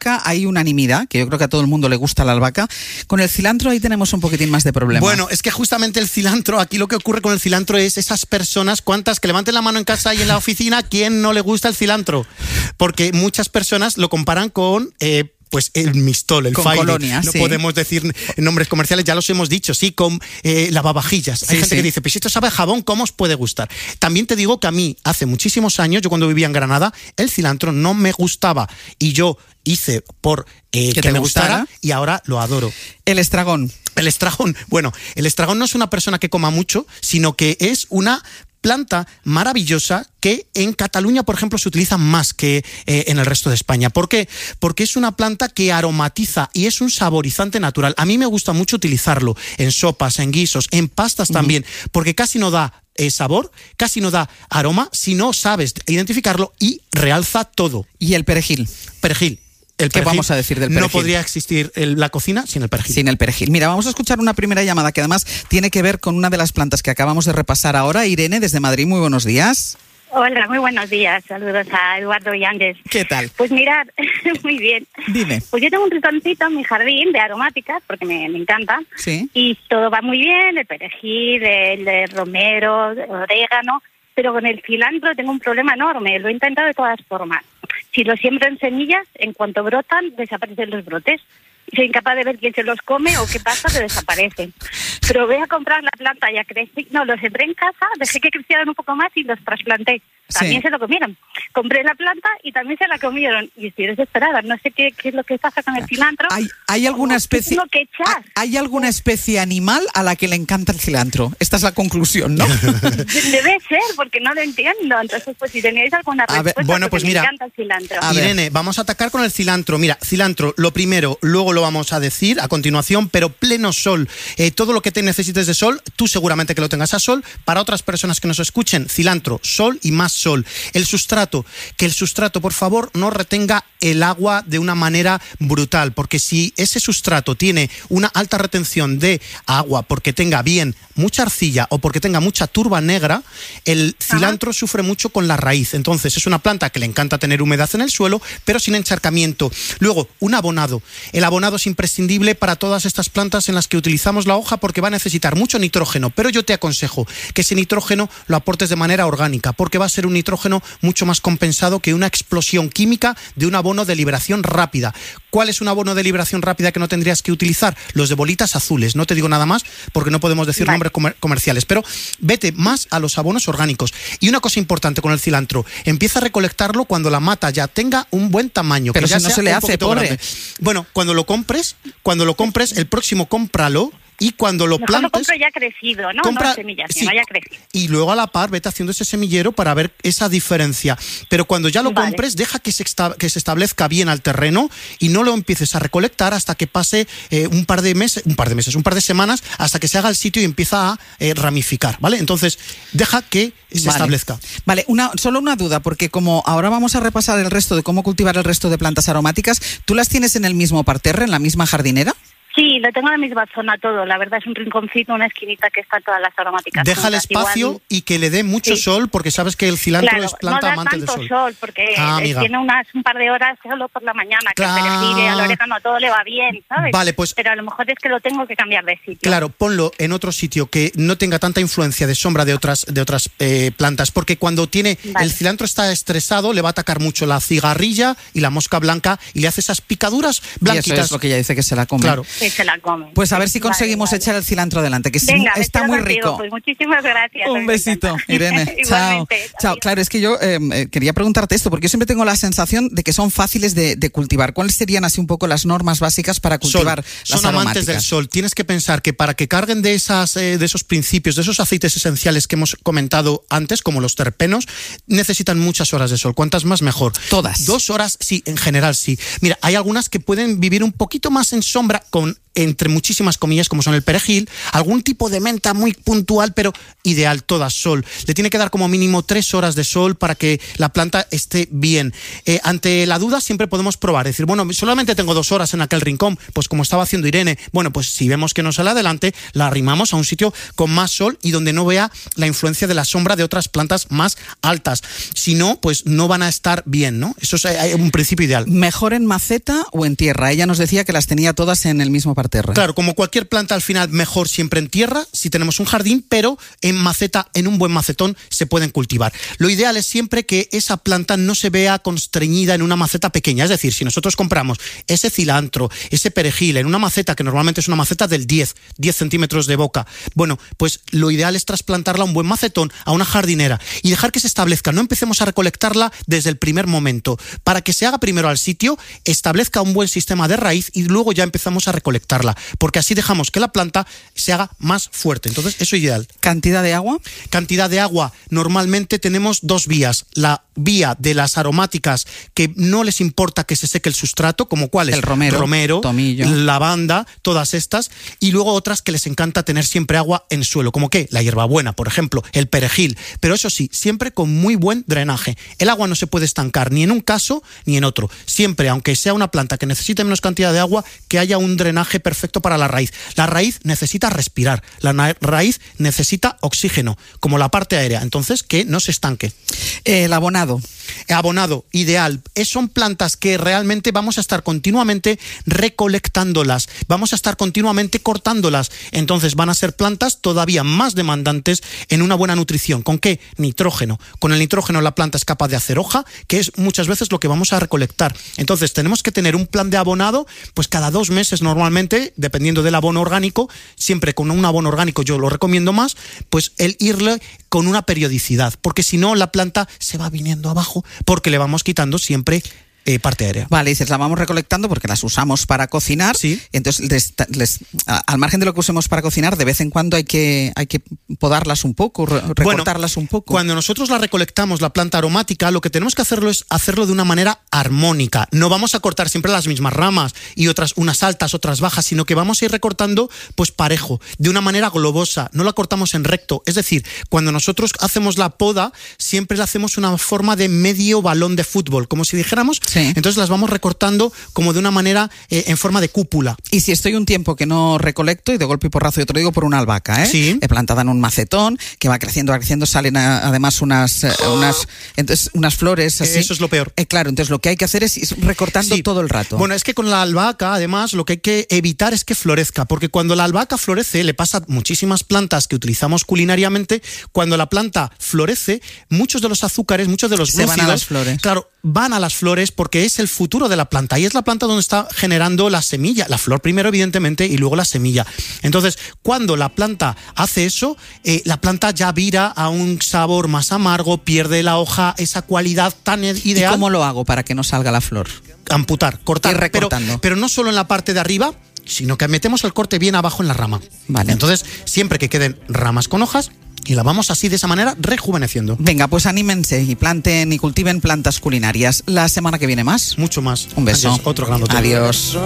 albahaca hay unanimidad, que yo creo que a todo el mundo le gusta la albahaca. Con el cilantro ahí tenemos un poquitín más de problema. Bueno, es que justamente el cilantro, aquí lo que ocurre con el cilantro es esas personas, ¿cuántas? Que levanten la mano en casa y en la oficina, ¿quién no le gusta el cilantro? Porque muchas personas lo comparan con... pues el mistol, el Fairy, colonia, no sí. podemos decir nombres comerciales, ya los hemos dicho, sí, con lavavajillas. Hay gente que dice, pues si esto sabe a jabón, ¿cómo os puede gustar? También te digo que a mí, hace muchísimos años, yo cuando vivía en Granada, el cilantro no me gustaba y yo hice por que me gustara y ahora lo adoro. El estragón. El estragón, bueno, el estragón no es una persona que coma mucho, sino que es una planta maravillosa que en Cataluña, por ejemplo, se utiliza más que en el resto de España. ¿Por qué? Porque es una planta que aromatiza y es un saborizante natural. A mí me gusta mucho utilizarlo en sopas, en guisos, en pastas también, porque casi no da sabor, casi no da aroma si no sabes identificarlo y realza todo. ¿Y el perejil? Perejil. ¿Qué vamos a decir del perejil? No podría existir la cocina sin el perejil. Sin el perejil. Mira, vamos a escuchar una primera llamada que además tiene que ver con una de las plantas que acabamos de repasar ahora. Irene, desde Madrid, muy buenos días. Hola, muy buenos días. Saludos a Eduardo Yáñez. ¿Qué tal? Pues mirad, muy bien. Dime. Pues yo tengo un rinconcito en mi jardín de aromáticas, porque me encanta. Sí. Y todo va muy bien, el perejil, el romero, el orégano. Pero con el cilantro tengo un problema enorme. Lo he intentado de todas formas. Si lo siembro en semillas, en cuanto brotan, desaparecen los brotes. Soy incapaz de ver quién se los come o qué pasa, que desaparecen. Pero voy a comprar la planta, ya crecí. No, los sembré en casa, dejé que crecieran un poco más y los trasplanté. También se lo comieron. Compré la planta y también se la comieron. Y estoy desesperada. No sé qué es lo que pasa con el cilantro. ¿Hay alguna especie? Tengo que echar. ¿Hay alguna especie animal a la que le encanta el cilantro? Esta es la conclusión, ¿no? Debe ser, porque no lo entiendo. Entonces, pues si teníais alguna respuesta, bueno, pues mira, me encanta el cilantro. Irene, vamos a atacar con el cilantro. Mira, cilantro, lo primero, luego lo vamos a decir a continuación, pero pleno sol. Todo lo que te necesites de sol, tú seguramente que lo tengas a sol. Para otras personas que nos escuchen, cilantro, sol y más sol. El sustrato, que el sustrato, por favor, no retenga el agua de una manera brutal, porque si ese sustrato tiene una alta retención de agua porque tenga bien mucha arcilla o porque tenga mucha turba negra, el cilantro sufre mucho con la raíz. Entonces es una planta que le encanta tener humedad en el suelo, pero sin encharcamiento. Luego, un abonado. El abonado es imprescindible para todas estas plantas en las que utilizamos la hoja porque va a necesitar mucho nitrógeno, pero yo te aconsejo que ese nitrógeno lo aportes de manera orgánica, porque va a ser un nitrógeno mucho más compensado que una explosión química de un abono de liberación rápida. ¿Cuál es un abono de liberación rápida que no tendrías que utilizar? Los de bolitas azules. No te digo nada más porque no podemos decir nombres comerciales, pero vete más a los abonos orgánicos. Y una cosa importante con el cilantro, empieza a recolectarlo cuando la mata ya tenga un buen tamaño. Pero que ya si no sea se le un hace, poquito pobre. grande. Bueno, cuando lo compres, el próximo cómpralo. Y cuando lo plantes... Lo compro ya crecido, ¿no? No semillas, sino ya crecido. Y luego a la par vete haciendo ese semillero para ver esa diferencia. Pero cuando ya lo compres, deja que se establezca bien al terreno y no lo empieces a recolectar hasta que pase un par de semanas, hasta que se haga el sitio y empieza a ramificar, ¿vale? Entonces, deja que se establezca. Vale, solo una duda, porque como ahora vamos a repasar el resto de cómo cultivar el resto de plantas aromáticas, ¿tú las tienes en el mismo parterre, en la misma jardinera? Sí, lo tengo en la misma zona todo. La verdad es un rinconcito, una esquinita que están todas las aromáticas. Deja el espacio igual, y que le dé mucho sol, porque sabes que el cilantro es planta amante del sol. No da tanto sol, porque tiene un par de horas solo por la mañana, que el perejil, al orégano, todo le va bien, ¿sabes? Vale, pues... Pero a lo mejor es que lo tengo que cambiar de sitio. Claro, ponlo en otro sitio que no tenga tanta influencia de sombra de otras plantas, porque cuando el cilantro está estresado, le va a atacar mucho la cigarrilla y la mosca blanca y le hace esas picaduras blanquitas. Y eso es lo que ella dice que se la come. Claro. Que se la come. Pues a ver si conseguimos echar el cilantro adelante, que venga, está muy rico. Pues muchísimas gracias. Un besito, Irene. Chao. Chao. Claro, es que yo quería preguntarte esto, porque yo siempre tengo la sensación de que son fáciles de cultivar. ¿Cuáles serían así un poco las normas básicas para cultivar las Son aromáticas? amantes del sol. Tienes que pensar que para que carguen de esos principios, de esos aceites esenciales que hemos comentado antes, como los terpenos, necesitan muchas horas de sol. Cuantas más, mejor. Todas. 2 horas, sí, en general sí. Mira, hay algunas que pueden vivir un poquito más en sombra con entre muchísimas comillas, como son el perejil, algún tipo de menta muy puntual, pero ideal, todas sol. Le tiene que dar como mínimo 3 horas de sol para que la planta esté bien. Ante la duda siempre podemos probar, decir, bueno, solamente tengo 2 horas en aquel rincón, pues como estaba haciendo Irene, bueno, pues si vemos que no sale adelante, la arrimamos a un sitio con más sol y donde no vea la influencia de la sombra de otras plantas más altas. Si no, pues no van a estar bien, ¿no? Eso es un principio ideal. ¿Mejor en maceta o en tierra? Ella nos decía que las tenía todas en el mismo parterre. Claro, como cualquier planta, al final mejor siempre en tierra, si tenemos un jardín, pero en maceta, en un buen macetón, se pueden cultivar. Lo ideal es siempre que esa planta no se vea constreñida en una maceta pequeña. Es decir, si nosotros compramos ese cilantro, ese perejil en una maceta, que normalmente es una maceta del 10 centímetros de boca, bueno, pues lo ideal es trasplantarla a un buen macetón, a una jardinera, y dejar que se establezca. No empecemos a recolectarla desde el primer momento. Para que se haga primero al sitio, establezca un buen sistema de raíz y luego ya empezamos a recolectarla, porque así dejamos que la planta se haga más fuerte. Entonces, eso es ideal. ¿Cantidad de agua? Cantidad de agua. Normalmente tenemos 2 vías. La vía de las aromáticas, que no les importa que se seque el sustrato, como cuáles. El romero, tomillo, lavanda, todas estas. Y luego otras que les encanta tener siempre agua en suelo, como que la hierbabuena, por ejemplo, el perejil. Pero eso sí, siempre con muy buen drenaje. El agua no se puede estancar ni en un caso ni en otro. Siempre, aunque sea una planta que necesite menos cantidad de agua, que haya un drenaje perfecto para la raíz. La raíz necesita respirar, la raíz necesita oxígeno, como la parte aérea, entonces que no se estanque. El abonado. Abonado, ideal. Son plantas que realmente vamos a estar continuamente recolectándolas, vamos a estar continuamente cortándolas, entonces van a ser plantas todavía más demandantes en una buena nutrición. ¿Con qué? Nitrógeno. Con el nitrógeno la planta es capaz de hacer hoja, que es muchas veces lo que vamos a recolectar. Entonces tenemos que tener un plan de abonado, pues cada 2 meses normalmente, dependiendo del abono orgánico, siempre con un abono orgánico yo lo recomiendo más, pues el irle con una periodicidad, porque si no la planta se va viniendo abajo, porque le vamos quitando siempre parte aérea. Vale, dices, la vamos recolectando porque las usamos para cocinar. Sí. Entonces, al margen de lo que usemos para cocinar, de vez en cuando hay que podarlas un poco, recortarlas un poco. Cuando nosotros la recolectamos, la planta aromática, lo que tenemos que hacerlo es hacerlo de una manera armónica. No vamos a cortar siempre las mismas ramas y unas altas, otras bajas, sino que vamos a ir recortando pues parejo, de una manera globosa. No la cortamos en recto. Es decir, cuando nosotros hacemos la poda, siempre la hacemos una forma de medio balón de fútbol, como si dijéramos. Sí. Entonces las vamos recortando como de una manera en forma de cúpula. Y si estoy un tiempo que no recolecto y de golpe y porrazo, yo te lo digo por una albahaca, Sí. Plantada en un macetón, que va creciendo, salen además unas flores así. Eso es lo peor. Claro, entonces lo que hay que hacer es ir recortando todo el rato. Bueno, es que con la albahaca, además, lo que hay que evitar es que florezca, porque cuando la albahaca florece, le pasa a muchísimas plantas que utilizamos culinariamente, cuando la planta florece, muchos de los azúcares, muchos de los glúcidos, se van a las flores. Claro, van a las flores porque es el futuro de la planta y es la planta donde está generando la semilla, la flor primero evidentemente y luego la semilla. Entonces, cuando la planta hace eso, la planta ya vira a un sabor más amargo, pierde la hoja esa cualidad tan ideal. ¿Y cómo lo hago para que no salga la flor? Amputar, cortar, ir recortando. Pero no solo en la parte de arriba, sino que metemos el corte bien abajo en la rama. Vale. Entonces, siempre que queden ramas con hojas, y la vamos así de esa manera rejuveneciendo. Venga, pues anímense y planten y cultiven plantas culinarias. La semana que viene más. Mucho más. Un beso. Adiós, otro gran hotel. Adiós.